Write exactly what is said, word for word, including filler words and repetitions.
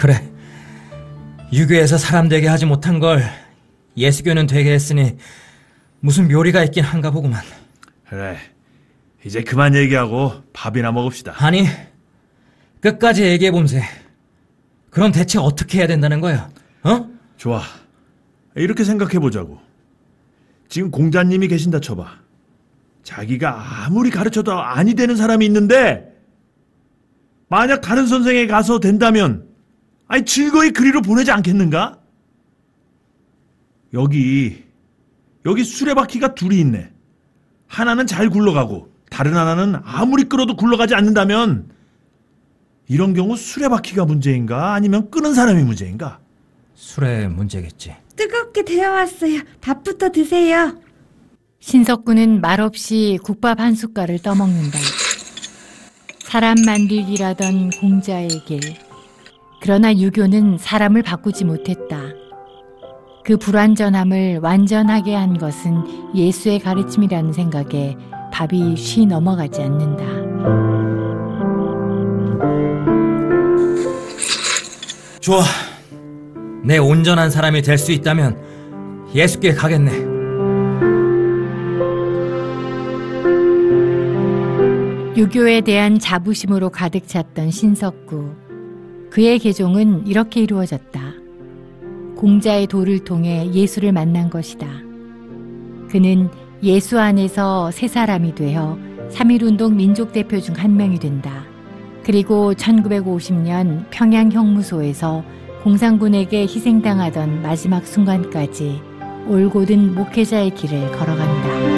그래, 유교에서 사람 되게 하지 못한 걸 예수교는 되게 했으니 무슨 묘리가 있긴 한가 보구만. 그래, 이제 그만 얘기하고 밥이나 먹읍시다. 아니, 끝까지 얘기해봄세. 그럼 대체 어떻게 해야 된다는 거야? 어? 좋아, 이렇게 생각해보자고. 지금 공자님이 계신다 쳐봐. 자기가 아무리 가르쳐도 아니 되는 사람이 있는데 만약 다른 선생에 가서 된다면 아니 즐거이 그리로 보내지 않겠는가? 여기 여기 수레바퀴가 둘이 있네. 하나는 잘 굴러가고 다른 하나는 아무리 끌어도 굴러가지 않는다면 이런 경우 수레바퀴가 문제인가 아니면 끄는 사람이 문제인가? 술의 문제겠지. 뜨겁게 데워왔어요. 밥부터 드세요. 신석구는 말없이 국밥 한 숟갈을 떠먹는다. 사람 만들기라던 공자의 길. 그러나 유교는 사람을 바꾸지 못했다. 그 불완전함을 완전하게 한 것은 예수의 가르침이라는 생각에 밥이 쉬 넘어가지 않는다. 좋아. 내 온전한 사람이 될 수 있다면 예수께 가겠네. 유교에 대한 자부심으로 가득 찼던 신석구. 그의 개종은 이렇게 이루어졌다. 공자의 도를 통해 예수를 만난 것이다. 그는 예수 안에서 새 사람이 되어 삼일운동 민족대표 중 한 명이 된다. 그리고 천구백오십 년 평양형무소에서 공산군에게 희생당하던 마지막 순간까지 올곧은 목회자의 길을 걸어간다.